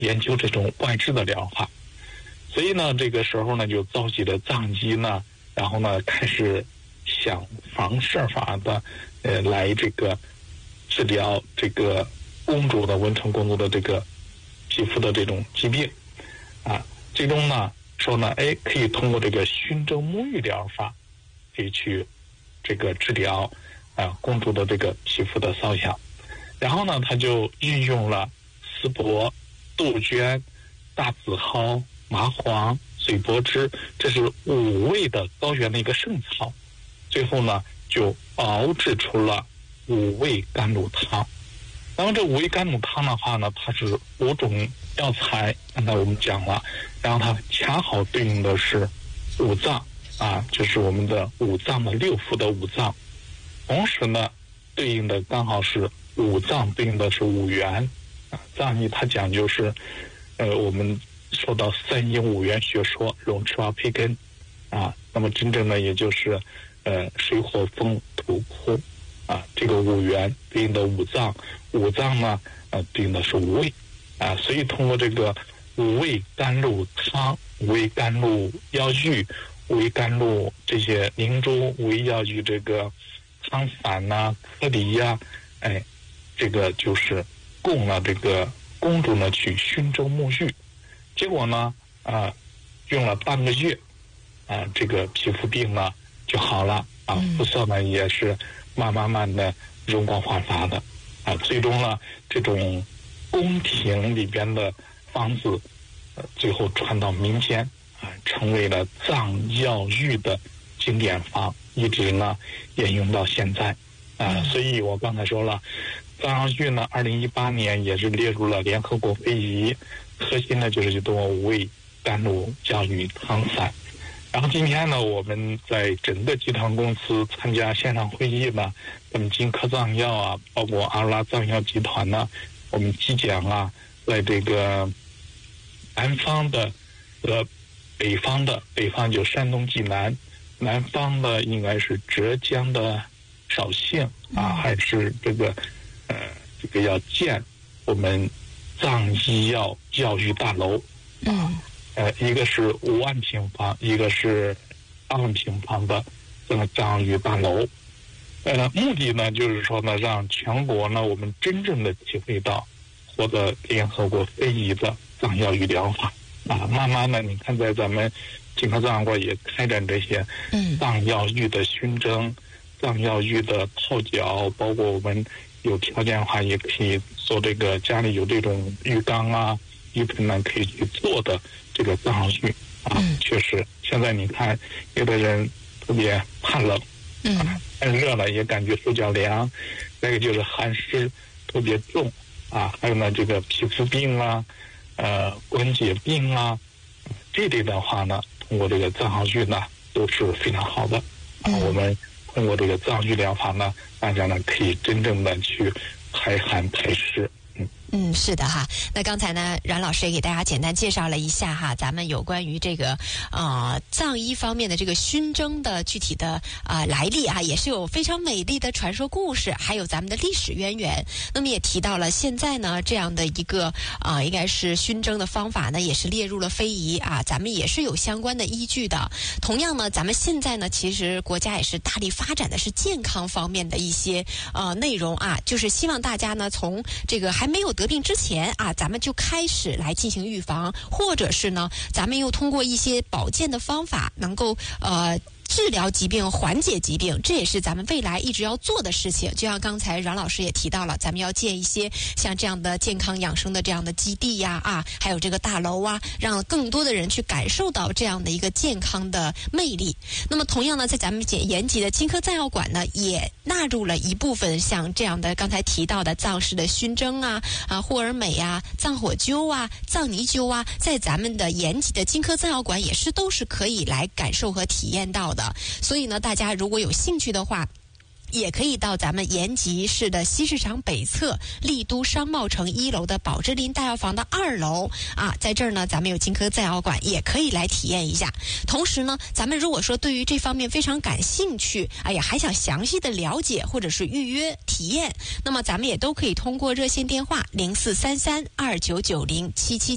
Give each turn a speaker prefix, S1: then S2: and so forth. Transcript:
S1: 研究这种外治的疗法。所以呢，这个时候呢，就召集了藏医呢，然后呢，开始想方设法的，来这个治疗这个文成公主的这个皮肤的这种疾病，啊，最终呢说呢，可以通过这个熏蒸沐浴疗法，可以去这个治疗公主的这个皮肤的瘙痒。然后呢，他就运用了丝柏、杜鹃、大紫蒿、麻黄、水柏枝，这是5味的高原的一个圣草，最后呢就熬制出了5味甘露汤。那么这5味甘露汤的话呢，它是5种药材，刚才我们讲了，然后它恰好对应的是5脏啊，就是我们的5脏的6腑的5脏，同时呢对应的刚好是5脏对应的是5元啊。藏医它讲究是我们受到3阴5元学说，龙翅花培根啊，那么真正的也就是水火风土空啊，这个5元对应的5脏，5脏呢对应的是5味啊，所以通过这个5味甘露汤、5味甘露药浴、5味甘露这些凝珠、5味药浴这个汤散呐、颗粒呀，这个就是供了这个公主呢去熏蒸沐浴。结果呢用了半个月这个皮肤病呢就好了啊，肤色呢也是慢慢的容光焕发的啊。最终呢，这种宫廷里边的方子最后传到民间啊，成为了藏药浴的经典方，一直呢沿用到现在啊。所以我刚才说了，藏药浴呢2018年也是列入了联合国非遗，核心呢就是通过5味甘露药浴汤散。然后今天呢，我们在整个集团公司参加线上会议呢，我们金科藏药啊，包括阿拉藏药集团呢，我们机讲啊，在这个南方的和北方的，北方就山东济南，南方的应该是浙江的绍兴啊，还是这个要建我们藏医药教育大楼，一个是5万平方，一个是2万平方的这个藏医大楼，目的呢就是说呢，让全国呢我们真正的体会到获得联合国非遗的藏药浴疗法啊。慢慢的，你看在咱们金科藏药馆也开展这些藏药浴的熏蒸、藏药浴的泡脚，包括我们有条件的话也可以做这个，家里有这种浴缸啊、浴盆呢，可以去做的这个藏药浴啊。确实，现在你看有的人特别怕冷，太热了也感觉手脚凉，再一个就是寒湿特别重啊，还有呢这个皮肤病啊、关节病啊，这类的话呢，通过这个藏药浴呢都是非常好的啊。我们通过这个藏浴疗法呢，大家呢可以真正的去排寒排湿。
S2: 是的哈。那刚才呢，阮老师也给大家简单介绍了一下哈，咱们有关于这个藏医方面的这个熏蒸的具体的来历啊，也是有非常美丽的传说故事，还有咱们的历史渊源。那么也提到了现在呢，这样的一个应该是熏蒸的方法呢，也是列入了非遗啊，咱们也是有相关的依据的。同样呢，咱们现在呢，其实国家也是大力发展的是健康方面的一些内容啊，就是希望大家呢从这个还没有得病之前啊，咱们就开始来进行预防，或者是呢，咱们又通过一些保健的方法，能够治疗疾病、缓解疾病，这也是咱们未来一直要做的事情。就像刚才阮老师也提到了，咱们要建一些像这样的健康养生的这样的基地呀，还有这个大楼啊，让更多的人去感受到这样的一个健康的魅力。那么同样呢，在咱们延吉的金科藏药馆呢，也纳入了一部分像这样的刚才提到的藏式的熏蒸霍尔美藏火灸藏泥灸在咱们的延吉的金科藏药馆也是都是可以来感受和体验到的。所以呢，大家如果有兴趣的话，也可以到咱们延吉市的西市场北侧丽都商贸城1楼的宝芝林大药房的2楼在这儿呢，咱们有金科藏药馆，也可以来体验一下。同时呢，咱们如果说对于这方面非常感兴趣，还想详细的了解或者是预约体验，那么咱们也都可以通过热线电话0433299077